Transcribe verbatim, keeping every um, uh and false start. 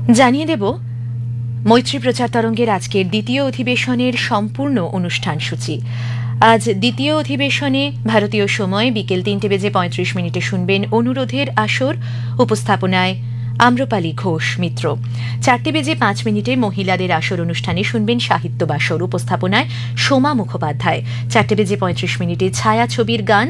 জানিয়ে দেব মৈত্রী প্রচার তরঙ্গের আজকের দ্বিতীয় অধিবেশনের সম্পূর্ণ অনুষ্ঠান সূচি। আজ দ্বিতীয় অধিবেশনে ভারতীয় সময় বিকেল তিনটে বেজে পঁয়ত্রিশ মিনিটে শুনবেন অনুরোধের আসর, উপস্থাপনায় আম্রপালি ঘোষ মিত্র। চারটে বেজে পাঁচ মিনিটে মহিলাদের আসর অনুষ্ঠানে শুনবেন সাহিত্য বাসর, উপস্থাপনায় সোমা মুখোপাধ্যায়। চারটে বেজে পঁয়ত্রিশ মিনিটে ছায়া ছবির গান,